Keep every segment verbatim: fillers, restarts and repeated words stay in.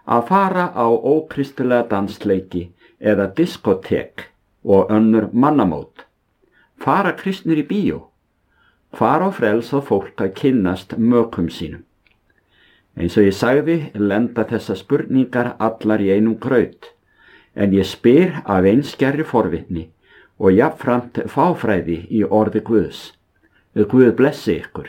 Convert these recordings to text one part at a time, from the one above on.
að fara á ókristilega dansleiki eða diskotek og önnur mannamót. Fara kristnir í bíó? Hvar á frelsað fólk að kynnast mökum sínum? Eins og ég sagði, lenda þessar spurningar allar í einum graut, en ég spyr af einskærri forvitni og jafnframt fáfræði í orði Guðs. Guð blessi ykkur.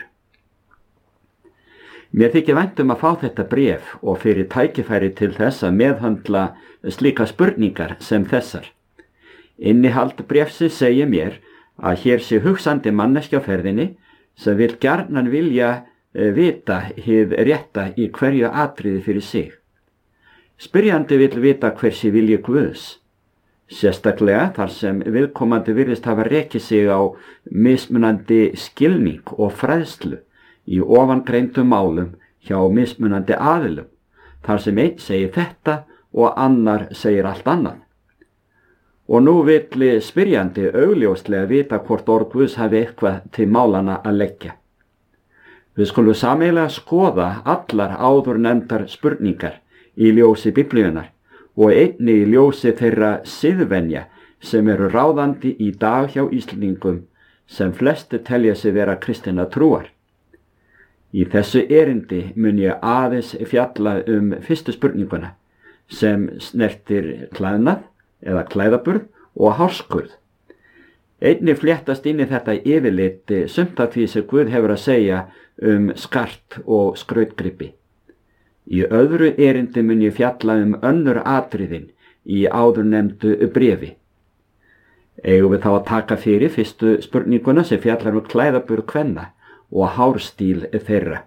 Mér þykir vænt um að fá þetta bréf og fyrir tækifæri til þess að meðhöndla slíka spurningar sem þessar. Innihald bréfsins segir mér að hér sé hugsandi manneskja á ferðinni sem vil gjarnan vilja e, vita hið rétta í hverju atriði fyrir sig. Spyrjandi vil vita hversi vilji Guðs, sérstaklega þar sem viðkomandi virðist hafa rekið sig á mismunandi skilning og fræðslu í ofangreindum málum hjá mismunandi aðilum, þar sem einn segir þetta og annar segir allt annað. Og nú vill spyrjandi augljóslega vita hvort orð Guðs hafi eitthvað til málana að leggja. Við skulum sameiginlega skoða allar áður nefndar spurningar í ljósi Biblíunnar og einnig í ljósi þeirra siðvenja sem eru ráðandi í dag hjá Íslendingum sem flesti telja sig vera kristinna trúar. Í þessu erindi mun ég aðeins fjalla um fyrstu spurninguna sem snertir klæðnað eða klæðaburð og hárskurð. Einnig fléttast inn í þetta yfirlit sumt af því sem Guð hefur að segja um skart og skrautgripi. Í öðru erindi mun ég fjalla um önnur atriðin í áðurnefndu bréfi. Eigum við þá að taka fyrir fyrstu spurninguna sem fjallar um klæðaburð kvenna og hárstíl þeirra.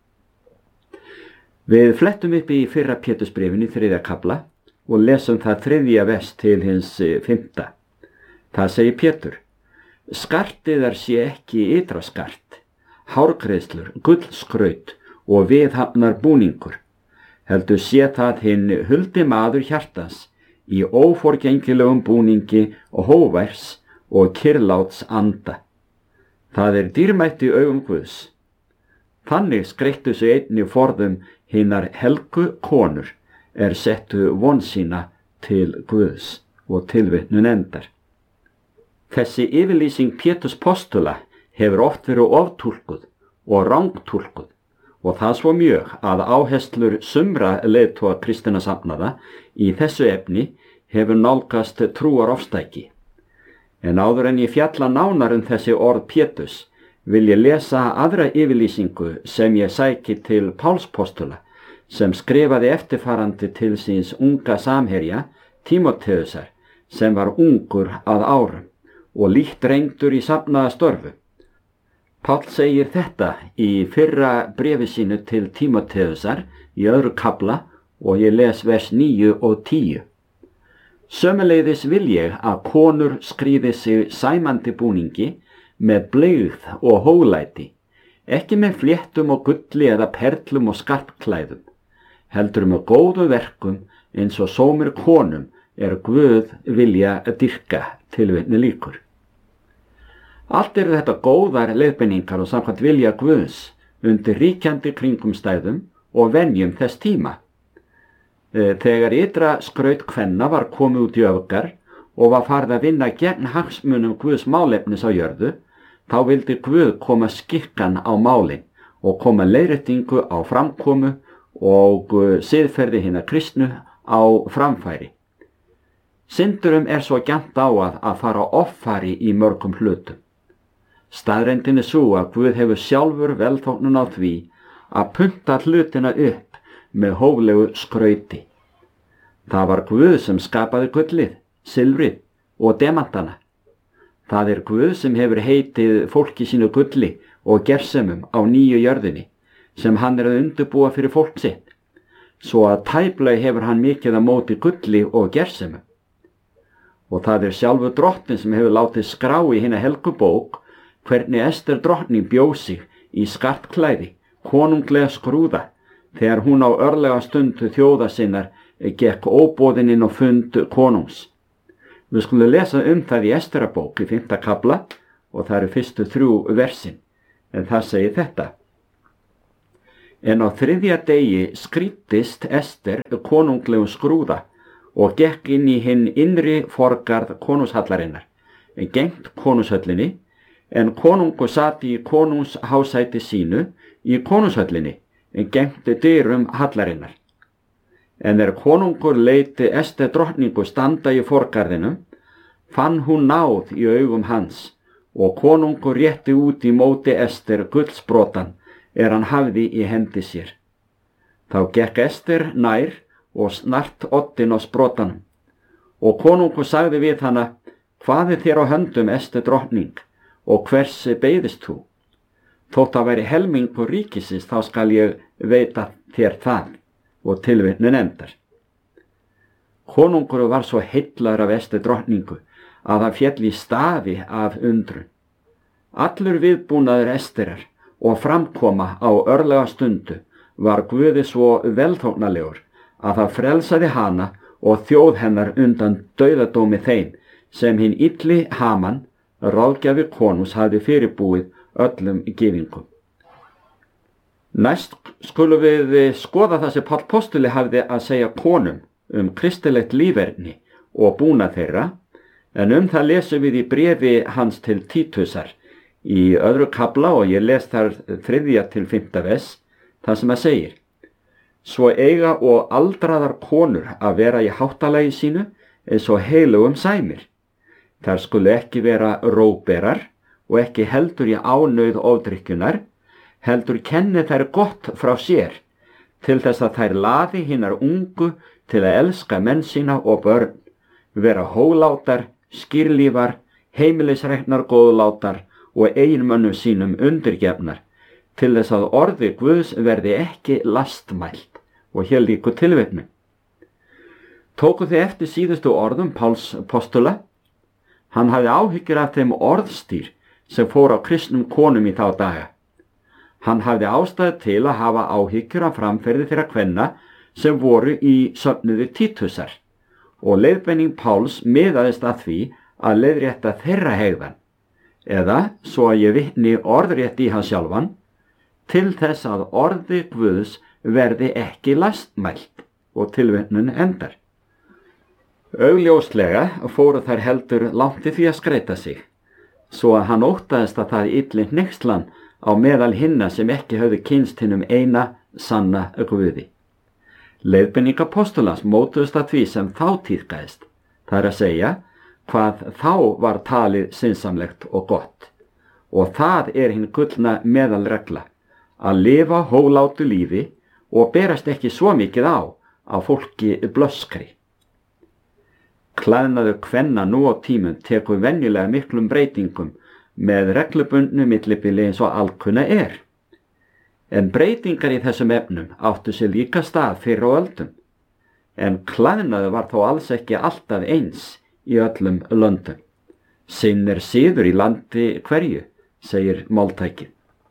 Við flettum upp í fyrra Pétursbréfinu í þriðja kafla og lesum það þriðja vers til hins fimmta. Það segir Pétur: Skartiðar sé ekki ytra skart, hárgreiðslur, gullskraut og viðhafnar búningur, heldur sé það hinn huldi maður hjartans í óforgengilegum búningi og hóværs og kyrláts anda. Það er dýrmætt í augum Guðs. Þannig skreittu sig einnig forðum hinnar helgu konur er settu von sína til Guðs og tilvitnun endar. Þessi yfirlýsing Péturs postula hefur oft verið oftúlkuð og rangtúlkuð og það svo mjög að áherslur sumra leiðtoga kristinna safnaða í þessu efni hefur nálgast trúarofstæki. En áður en ég fjalla nánar um þessi orð Péturs vil ég lesa aðra yfirlýsingu sem ég sæki til Páls postula sem skrifaði eftirfarandi til síns unga samherja Tímóteusar sem var ungur að árum og lítt reyndur í safnaða störfu. Páll segir þetta í fyrra bréfi sínu til Tímóteusar í öðru kafla og ég les vers níu og tíu. Sömuleiðis vil ég að konur skríði sig sæmandi búningi með blygð og hóglæti, ekki með fléttum og gulli eða perlum og skarpklæðum, heldur með góðu verkum eins og sómir konum er Guð vilja að dyrka tilvitni líkur. Allt eru þetta góðar leiðbeiningar og samkvæmt vilja Guðs undir ríkjandi kringumstæðum og venjum þess tíma. Þegar ytra skraut kvenna var komið út í öfgar og var farið að vinna gegn hagsmunum Guðs málefnis á jörðu, þá vildi Guð koma skikkan á málin og koma leiðréttingu á framkomu og siðferði hinna kristnu á framfæri. Syndurum er svo gjarnt á að, að fara offari í mörgum hlutum. Staðreyndin er svo að Guð hefur sjálfur velþóknun á því að punta hlutina upp með hóflegu skrauti. Það var Guð sem skapaði gullið, silfrið og demantana. Það er Guð sem hefur heitið fólki sínu gulli og gersemum á nýju jörðinni sem hann er að undirbúa fyrir fólk sitt, svo að tæplega hefur hann mikið á móti gulli og gersemum. Og það er sjálfur drottinn sem hefur látið skrá í hina helgu bók hvernig Ester drottning bjó sig í skartklæði, konunglega skrúða, þegar hún á örlega stundu þjóða sinnar gekk óboðin inn á fund konungs. Við skulum lesa um það í Esterabók í fimmta kafla og það eru fyrstu þrjú versin, en það segir þetta: En á þriðja degi skrýddist Ester konunglegum skrúða og gekk inn í hinn innri forgarð konungshallarinnar, en gengt konungshöllinni, en konungur sat í konungshásæti sínu í konungshöllinni, en gengt dyrum hallarinnar. En er konungur leiti Ester drottningu standa í forgarðinum, fann hún náð í augum hans, og konungur rétti út í móti Ester gullsbrotan er hann hafði í hendi sér. Þá gekk Ester nær og snart oddinn á sprotanum, og konungur sagði við hana: Hvað er þér á höndum, Ester drottning, og hvers beiðist þú? Þótt það væri helmingur ríkisins, þá skal ég veita þér það. Og tilvitnun endar. Konungur var svo heillaður af Ester drottningu að hann féll í stafi af undrun. Allur viðbúnaður Esterar og framkoma á örlega stundu var Guði svo velþóknalegur að það frelsaði hana og þjóð hennar undan dauðadómi þeim sem hinn illi Haman, ráðgjafi konungs, hafði fyrirbúið öllum gyðingum. Næst skulum við skoða það sem Páll postuli hafði að segja konum um kristilegt líferni og búnað þeirra, en um það lesum við í bréfi hans til Títusar í öðru kafla, og ég les þar þriðja til fimmta vers, það sem að segir: Svo eiga og aldraðar konur að vera í háttalagi sínu eins og heilugum sæmir. Þær skulu ekki vera róberar og ekki heldur í ánauð ofdrykkjunar, heldur kenni þær gott frá sér, til þess að þær laði hinnar ungu til að elska menn sína og börn, vera hólátar, skýrlífar, heimilisreknar góðlátar og eiginmönnum sínum undirgefnar, til þess að orði Guðs verði ekki lastmælt. Og hér lýkur tilvitnun. Tóku þið eftir síðustu orðum Páls postula? Hann hafði áhyggjur af þeim orðstýr sem fór á kristnum konum í þá daga. Hann hafði ástæðu til að hafa áhyggjur af framferði þeirra kvenna sem voru í söfnuði Títusar, og leiðbeining Páls miðaðist að því að leiðrétta þeirra hegðan, eða, svo að ég vitni orðrétt í hann sjálfan, til þess að orði Guðs verði ekki lastmælt. Og tilvitnun endar. Augljóslega fóru þær heldur langt í því að skreita sig, svo að hann óttaðist að það ylli hneykslan á meðal hinna sem ekki höfðu kynnst hinum eina sanna Guði. Leiðbeiningar postulans mótuðust að því sem þá tíðkaðist, það er að segja hvað þá var talið sinnsamlegt og gott, og það er hinn gullna meðalregla, að lifa hólátu lífi og berast ekki svo mikið á á fólki blöskri. Klæðnaður kvenna nú á tímum tekur venjulega miklum breytingum með reglubundnu millibili eins og alkunna er. En breytingar í þessum efnum áttu sér líka stað fyrir á öldum, en klæðnaður var þó alls ekki alltaf eins í öllum löndum. Sinn er siður í landi hverju, segir máltækið.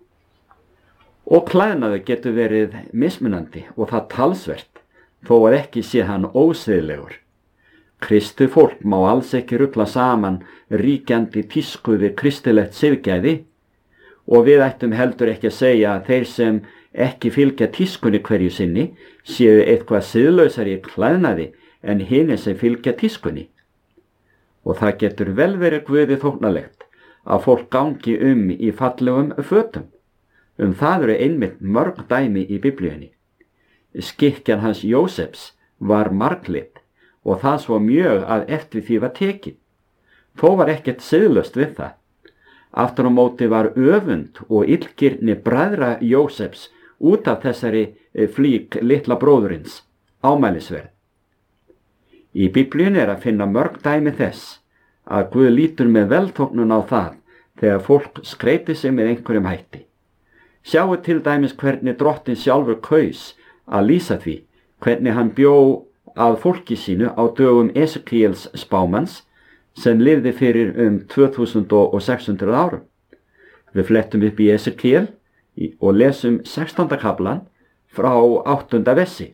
Og klæðnaður getur verið mismunandi og það talsvert, þó að ekki sé hann ósiðlegur. Kristu fólk má alls ekki rugla saman ríkjandi tísku við kristilegt siðgæði, og við ættum heldur ekki að segja að þeir sem ekki fylgja tískunni hverju sinni séu eitthvað siðlausari í klæðnaði en hinir sem fylgja tískunni. Og það getur vel verið Guði þóknanlegt að fólk gangi um í fallegum fötum. Um það eru einmitt mörg dæmi í Biblíunni. Skikkjan hans Jósefs var marglitt, og það svo mjög að eftir því var tekið. Þó var ekkert siðlaust við það. Aftur á móti var öfund og illgirni bræðra Jósefs út af þessari flík litla bróðurins ámælisverð. Í Biblíunni er að finna mörg dæmi þess að Guð lítur með velþóknun á það þegar fólk skreyti sig með einhverjum hætti. Sjáu til dæmis hvernig drottinn sjálfur kaus að lýsa því hvernig hann bjó að fólki sínu á dögum Esekíels spámanns sem lifði fyrir um tvö þúsund sex hundruð árum. Við flettum upp í Esekíel og lesum sextánda kaflan frá áttunda versi.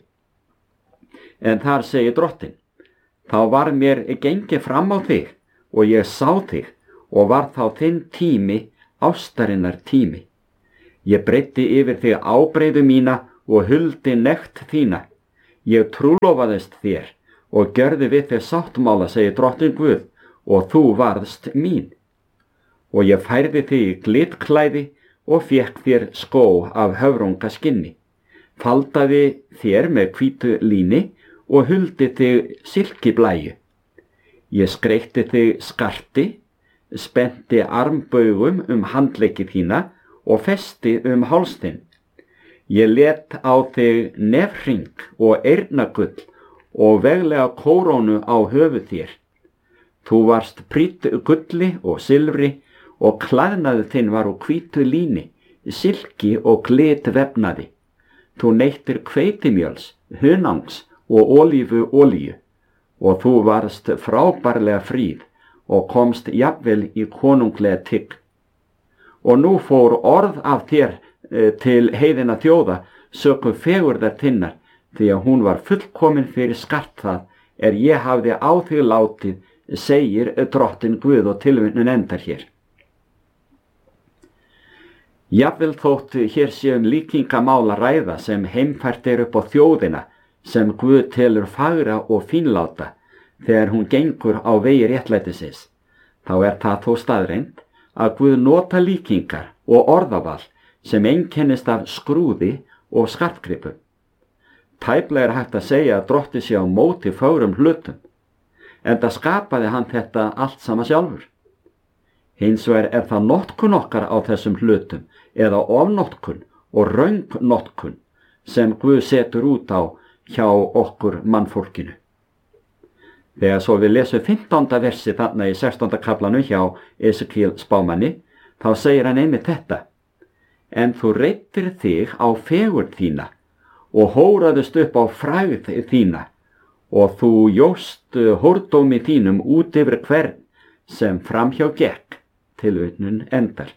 En þar segir drottinn: Þá var mér gengið fram á þig og ég sá þig og var þá þinn tími ástarinnar tími. Ég breiddi yfir þig ábreiðu mína og huldi nekt þína. Ég trúlofaðist þér og gjörði við þér sáttmála, segir drottinn Guð, og þú varðst mín. Og ég færði þig í glitklæði og fékk þér skó af höfrungaskinni, faldaði þér með hvítu líni og huldi þig silkiblæju. Ég skreytti þig skarti, spennti armbaugum um handleggi þína og festi um háls þinn. Ég let á þig nefhring og eyrnagull og veglega kórónu á höfuð þér. Þú varst prýdd gulli og silfri og klæðnaður þinn var úr hvítu líni, silki og glitvefnaði. Þú neyttir hveitimjöls, hunangs og ólífu olíu og þú varst frábærlega fríð og komst jafnvel í konunglega tigg. Og nú fór orð af þér e, til heiðina þjóða sökum fegurðar þinnar, því að hún var fullkomin fyrir skart það er ég hafði á þig látið, segir drottinn Guð, og tilvitnun endar hér. Jafnvel þótt hér sé um líkingamál að ræða sem heimfært er upp á þjóðina, sem Guð telur fagra og fínláta þegar hún gengur á vegi réttlætisins, þá er það þó staðreynd að Guð nota líkingar og orðaval sem einkennist af skrúði og skartgripum. Tæplega er hægt að segja að drottinn sé á móti fögrum hlutum, enda skapaði hann þetta allt sama sjálfur. Hins vegar er það notkun okkar á þessum hlutum eða ofnotkun og röngnotkun sem Guð setur út á hjá okkur mannfólkinu. Þegar svo við lesum fimmtánda versi þarna í sextánda kaflanum hjá Esekíel spámanni, þá segir hann einmitt þetta: En þú reiddir þig á fegurð þína og hóraðist upp á frægð þína og þú jóst hórdómi þínum út yfir hvern sem framhjá gekk, tilvitnun endar.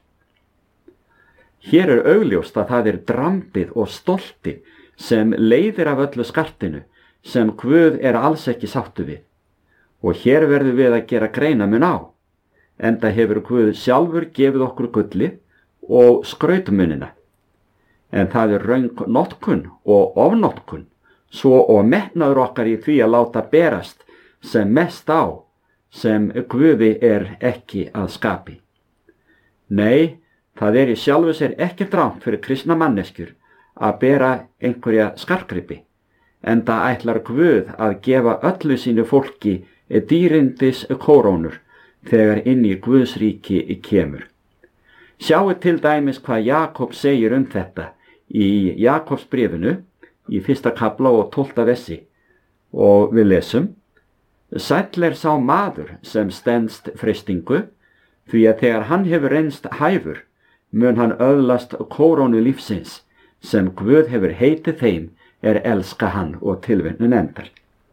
Hér er augljóst að það er drambið og stoltið sem leiðir af öllu skartinu, sem Guð er alls ekki sáttu við. Og hér verðum við að gera greinamun á, enda hefur Guð sjálfur gefið okkur gullið og skrautmunina. En það er röng notkun og ofnotkun, svo og metnaður okkar í því að láta berast sem mest á, sem Guði er ekki að skapi. Nei, það er í sjálfu sér ekkert rangt fyrir kristna manneskjur að bera einhverja skartgripi, enda ætlar Guð að gefa öllu sínu fólki dýrindis kórónur þegar inn í Guðs ríki kemur. Sjáu til dæmis hvað Jakob segir um þetta í Jakobs bréfinu í fyrsta kafla og tólfta versi, og við lesum: Sæll er sá maður sem stenst freistingu, því að þegar hann hefur reynst hæfur, mun hann öðlast kórónu lífsins, sem Guð hefur heitið þeim er elska hann, og tilvitnun endar.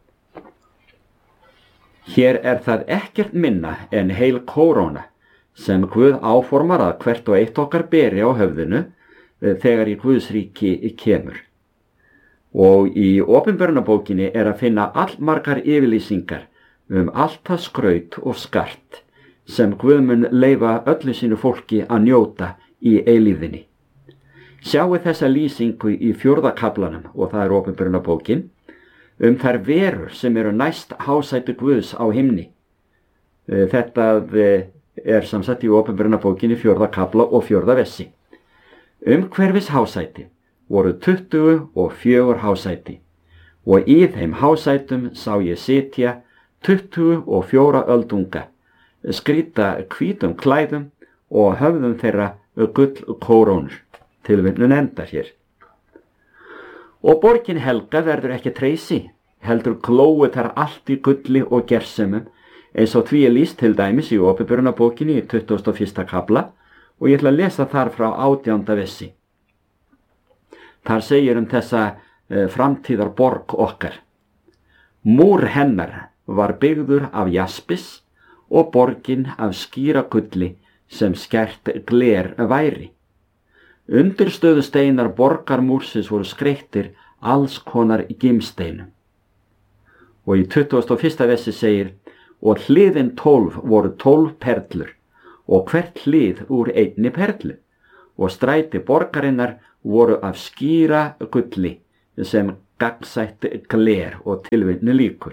Hér er það ekkert minna en heil kóróna sem Guð áformar að hvert og eitt okkar beri á höfðinu þegar í Guðs ríki kemur. Og í opinberunarbókinni er að finna allmargar yfirlýsingar um allt það skraut og skart sem Guð mun leyfa öllu sínu fólki að njóta í eilífðinni. Sjáu þessa lýsingu í fjórða kaflanum, og það er opinberunarbókin, um þær verur sem eru næst hásæti Guðs á himni. Þetta er samsett í opinberunarbókinni fjórða kafla og fjórða versi. Umhverfis hásæti voru tuttugu og fjögur hásæti, og í þeim hásætum sá ég sitja tuttugu og fjóra öldunga, skrýta hvítum klæðum og höfðum þeirra gull kórónur, tilvitnun endar hér. Og borgin helga verður ekki treysi, heldur klói þar allt í gulli og gersemum, eins og því er lýst til dæmis í opinberunarbókinni í tuttugasta og fyrsta kafla, og ég ætla að lesa þar frá átjánda versi. Þar segir um þessa e, framtíðar borg okkar: Múr hennar var byggður af jaspis og borgin af skýra gulli sem skært gler væri. Undirstöðusteinar borgarmúrsins voru skreyttir alls konar gimsteinum. Og í tuttugasta og fyrsta versi segir: Og hliðin tólf voru tólf perlur, og hvert hlið úr einni perlu, og stræti borgarinnar voru af skýra gulli sem gagnsætt gler og tilvinnu líkur.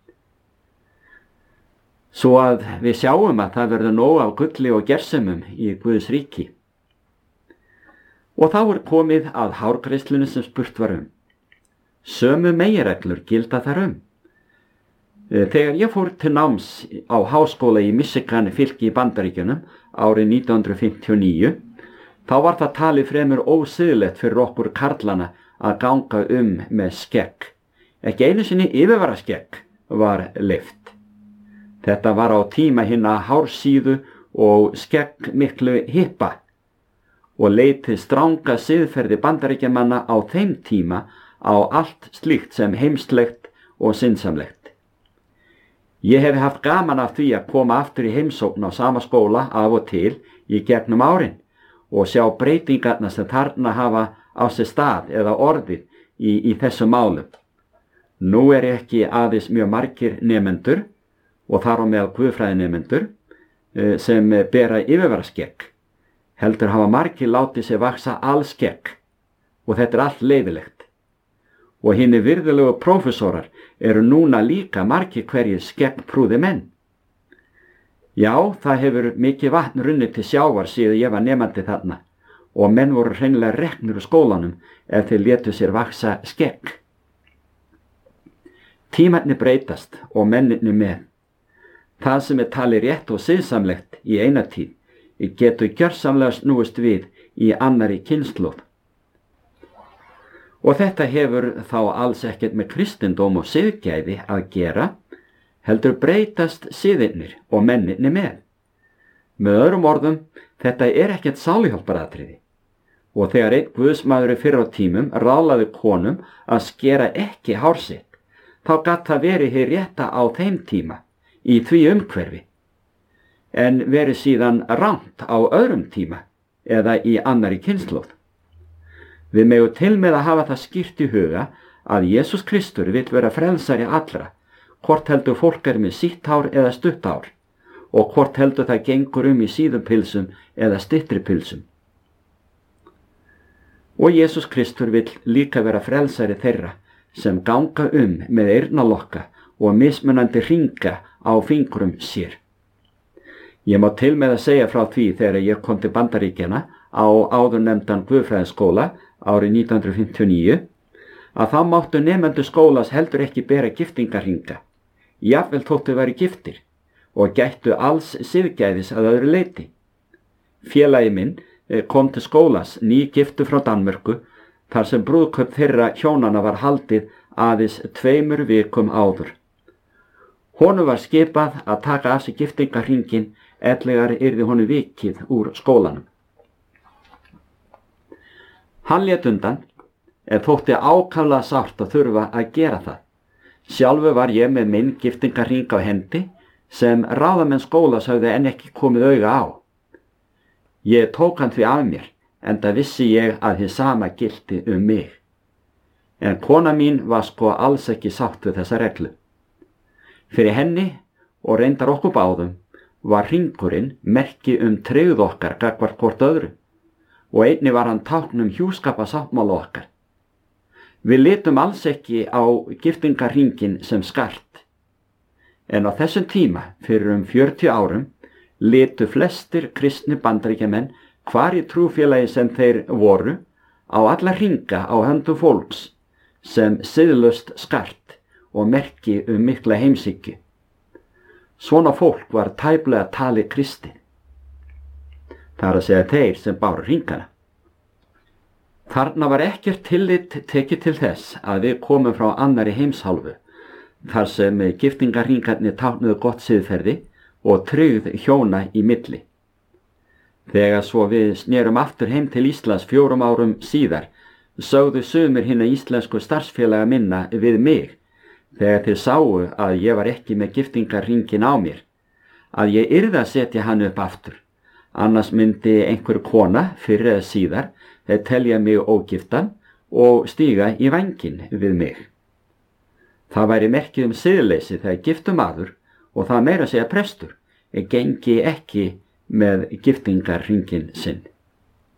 Svo að við sjáum að það verður nóg af gulli og gersemum í Guðs ríki. Og þá er komið að hárgreiðslunni sem spurt var um. Sömu meginreglur gilda þar um. Þegar ég fór til náms á háskóla í Michigan fylki í Bandaríkjunum árið nítján hundruð fimmtíu og níu, þá var það talið fremur ósiðlegt fyrir okkur karlana að ganga um með skegg. Ekki einu sinni yfirvaraskegg var leyft. Þetta var á tíma hinna hársíðu og skegg miklu hippa og leitið stranga siðferði Bandaríkjamanna á þeim tíma á allt slíkt sem heimslegt og sinnsamlegt. Ég hef haft gaman af því að koma aftur í heimsókn á sama skóla af og til í gegnum árin og sjá breytingarna sem þarna hafa á sér stað eða orðið í, í þessum málum. Nú er ekki aðeins mjög margir nemendur og þar á meðal guðfræðinemendur sem bera yfirvaraskegg. Heldur hafa margir látið sér vaksa allskegg og þetta er allt leyfilegt. Og hinni virðulegu prófessorar eru núna líka margir hverjir skeggprúði menn. Já, það hefur mikið vatn runnið til sjávar síðan ég var nemandi þarna og menn voru hreinlega reknir úr skólanum ef þeir létu sér vaksa skegg. Tímarnir breytast og menninni með. Það sem er talið rétt og siðsamlegt í eina tíð getur gjörsamlega snúist við í annarri kynslóð. Og þetta hefur þá alls ekkert með kristindóm og siðgæði að gera, heldur breytast siðirnir og menninni með. Með öðrum orðum, þetta er ekkert sáluhjálparatriði. Og þegar einn guðsmaður fyrr á tímum ráðlaði konum að skera ekki hár sitt, þá gat það verið hið rétta á þeim tíma, í því umhverfi, en verið síðan rangt á öðrum tíma eða í annarri kynslóð. Við megum til með að hafa það skýrt í huga að Jesús Kristur vill vera frelsari allra, hvort heldur fólk er með sítt hár eða stutt hár og hvort heldur það gengur um í síðum pilsum eða styttri pilsum. Og Jesús Kristur vill líka vera frelsari þeirra sem ganga um með eyrnalokka og mismunandi hringa á fingrum sér. Ég má til með að segja frá því þegar ég kom til Bandaríkjana á áðurnefndan guðfræðaskóla árið nítján hundruð fimmtíu og níu að þá máttu nemendur skólans heldur ekki bera giftingarhringa, jafnvel þóttu væri giftir og gættu alls siðgæðis að öðru leyti. Félagi minn kom til skólans nýgiftur frá Danmörku þar sem brúðkaup þeirra hjónanna var haldið aðeins tveimur vikum áður. Honum var skipað að taka af sig giftingarhringinn ellegar yrði honum vikið úr skólanum. Hann lét undan, en þótti ákaflega sárt að þurfa að gera það. Sjálfur var ég með minn giftingarhring á hendi sem ráðamenn skólas höfðu enn ekki komið auga á. Ég tók hann því af mér, enda vissi ég að hið sama gilti um mig. En kona mín var sko alls ekki sátt við þessa reglu. Fyrir henni og reyndar okkur báðum var hringurinn merki um tryggð okkar gagnvart hvort öðru og einnig var hann tákn um hjúskapasáttmála okkar. Við litum alls ekki á giftingarhringinn sem skart. En á þessum tíma, fyrir um fjörutíu árum, litu flestir kristni Bandaríkjamenn hvar í trúfélagi sem þeir voru á alla hringa á höndum fólks sem siðlaust skart og merki um mikla heimshyggju. Svona fólk var tæplega talið kristið. Það er að segja þeir sem báru hringana. Þarna var ekkert tillit tekið til þess að við komum frá annarri heimshálfu, þar sem giftingarhringarnir táknuðu gott siðferði og tryggð hjóna í milli. Þegar svo við snerum aftur heim til Íslands fjórum árum síðar, sögðu sumir hinna íslensku starfsfélaga minna við mig, þegar þeir sáu að ég var ekki með giftingarhringinn á mér, að ég yrði að setja hann upp aftur. Annars myndi einhver kona fyrr eða síðar þeir telja mig ógiftan og stíga í vænginn við mig. Það væri merkið um siðleysi þegar giftur maður og það meira segja prestur gengi ekki með giftingarhringinn sinn.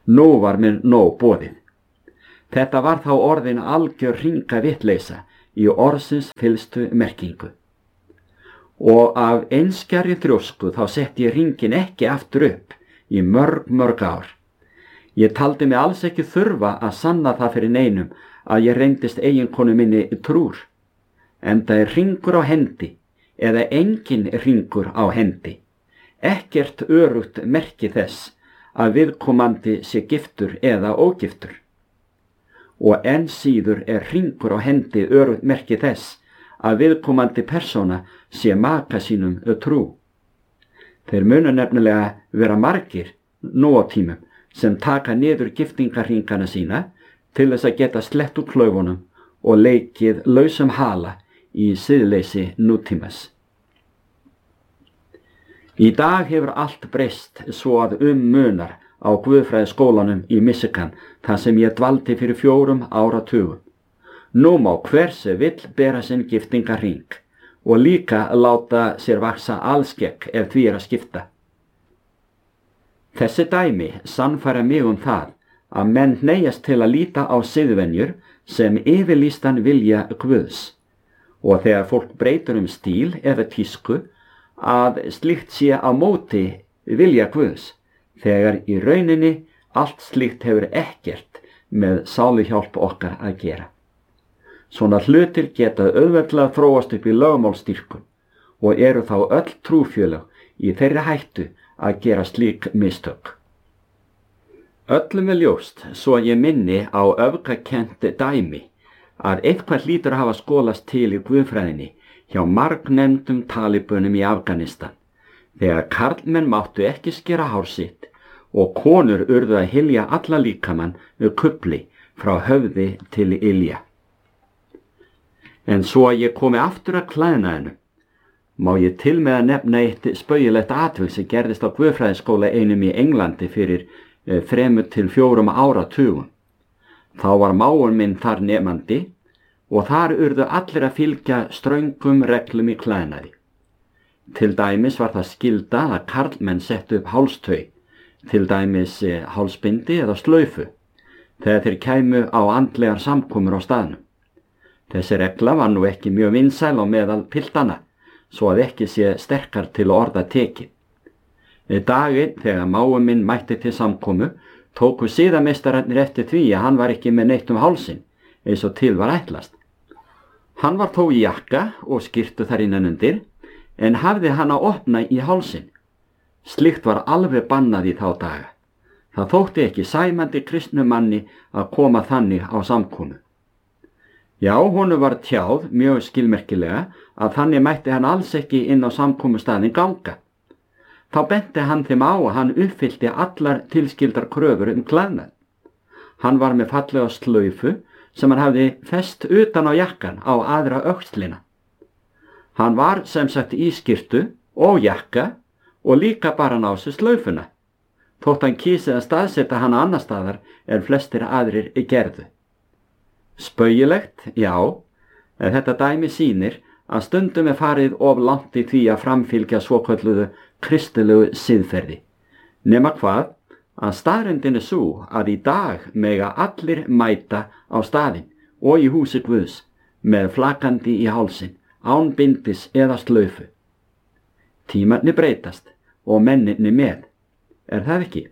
Nú var mér nóg boðið. Þetta var þá orðin algjör hringavitleysa í orðsins fyllstu merkingu. Og af einskjarri þrjósku þá setti ég hringin ekki aftur upp í mörg, mörg ár. Ég taldi mig alls ekki þurfa að sanna það fyrir neinum að ég reyndist eiginkonu minni trúr. Enda er hringur á hendi eða engin hringur á hendi. Ekkert örugt merki þess að viðkomandi sé giftur eða ógiftur. Og enn síður er hringur á hendi örugt merki þess að viðkomandi persóna sé maka sínum trú. Þeir munu nefnilega vera margir nú á tímum sem taka niður giftingarhringana sína til þess að geta slett úr klaufunum og leikið lausum hala í siðleysi nútímas. Í dag hefur allt breyst svo að um munar á guðfræðiskólanum í Michigan þar sem ég dvaldi fyrir fjórum áratugum. Nú má hver sem vill bera sinn giftingarhring og líka láta sér vaksa alskegg ef því er að skipta. Þessi dæmi sannfæra mig um það að menn hneigjast til að líta á siðvenjur sem yfirlýstan vilja Guðs og þegar fólk breytir um stíl eða tísku að slíkt sé á móti vilja Guðs, þegar í rauninni allt slíkt hefur ekkert með sáluhjálp okkar að gera. Svona hlutir geta auðveldlega þróast upp í lögmálsdýrkun og eru þá öll trúfélög í þeirri hættu að gera slík mistök. Öllum er ljóst svo ég minni á öfgakennt dæmi að eitthvað hlýtur að hafa skolast til í guðfræðinni hjá margnefndum talibunum í Afganistan, þegar karlmenn máttu ekki skera hár sitt og konur urðu að hylja alla líkamann við kubli frá höfði til ilja. En svo að ég komi aftur að klæðnaðinum, má ég til með að nefna eitt spaugilegt atvik sem gerðist á guðfræðiskóla einum í Englandi fyrir eh, þremur til fjórum áratugum. Þá var mágur minn þar nemandi og þar urðu allir að fylgja ströngum reglum í klæðnaði. Til dæmis var það skylda að karlmenn settu upp hálstau, til dæmis eh, hálsbindi eða slaufu, þegar þeir kæmu á andlegar samkomur á staðnum. Þessi regla var nú ekki mjög vinsæl á meðal piltana, svo að ekki sé sterkar til orða tekið. Daginn þegar mágur minn mætti til samkomu, tóku siðameistararnir eftir því að hann var ekki með neitt um hálsinn, eins og til var ætlast. Hann var þó í jakka og skyrtu þar innan undir, en hafði hann að opna í hálsinn. Slíkt var alveg bannað í þá daga. Það þótti ekki sæmandi kristnum manni að koma þannig á samkomu. Já, honum var tjáð mjög skilmerkilega að þannig mætti hann alls ekki inn á samkomustaðinn ganga. Þá benti hann þeim á að hann uppfyllti allar tilskildar kröfur um klæðnað. Hann var með fallega slaufu sem hann hafði fest utan á jakkan á aðra öxlina. Hann var sem sagt í skyrtu og jakka og líka bara hann á sig slaufuna, þótt hann kýsið að staðsetta hana annar staðar en flestir aðrir gerðu. Spaugilegt, já, en þetta dæmi sýnir að stundum er farið of langt í því að framfylgja svokölluðu kristilegu siðferði. Nema hvað, að staðreyndin er sú að í dag mega allir mæta á staðinn og í húsi Guðs með flakandi í hálsinn, án bindis eða slaufu. Tímarnir breytast og menninni með, er það ekki?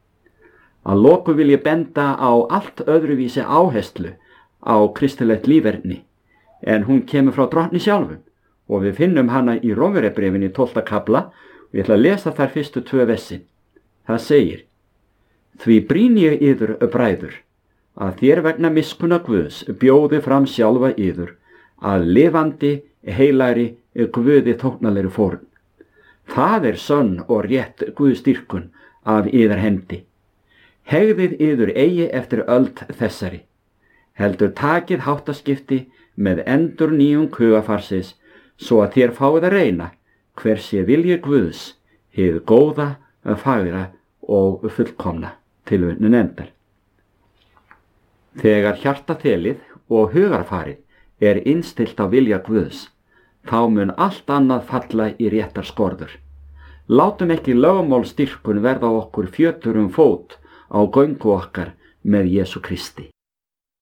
Að loku vil ég benda á allt öðruvísi áherslu á kristilegt líferni, en hún kemur frá drottni sjálfum og við finnum hana í Rómverjabréfinu í tólfta kafla og ég ætla að lesa þar fyrstu tvö versin. Það segir: Því brýni ég yður, bræður, að þér vegna miskunna Guðs bjóði fram sjálfa yður að lifandi, heilagri, Guði þóknanlegri fórn. Það er sönn og rétt Guðsdýrkun af yðar hendi. Hegðið yður eigi eftir öld þessari. Heldur takið háttaskipti með endur nýjum hugafarsis, svo að þér fáið að reyna hver sé vilji Guðs, hið góða, fagra og fullkomna. Tilvitnun endar. Þegar hjartaþelið og hugarfarið er innstillt á vilja Guðs, þá mun allt annað falla í réttar skorður. Látum ekki lögmálsdýrkun verða okkur fjötur um fót á göngu okkar með Jesú Kristi.